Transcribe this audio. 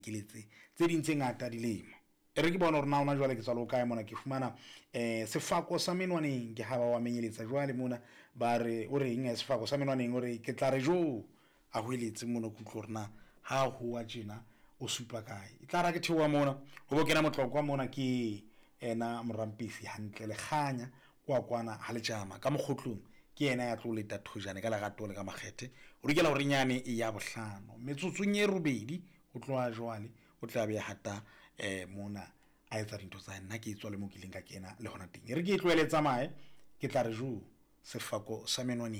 keletse tse ding tse ngata dilemo e re ke bona hore na ona jwale ke tswa lo kae mona ke fumana sefako sa menwaneng ke haba wa menyeletsa jwale mona ba re o re eng sefako sa menwaneng o re ke tla re jo a hweletse mona go tlo rena ha ho wa tjena o supa kae e tla ra ke thewa mona ho bo kena motlokwa mona ke ena morampisi hantle le khanya kwa kwana ha le jama ka mokgotlong ke ena ya tlo leta thojane ka lerato le ka makgethe o rikela hore nyane e ya bohlano metsotsong e robedi o tloa jwale o tla be hata mona a etsa dintho tsa nna ke etswa le mo kileng ka kena le hona teng re ke tloeletsa mae ke tla re jo sefako sa menwaneng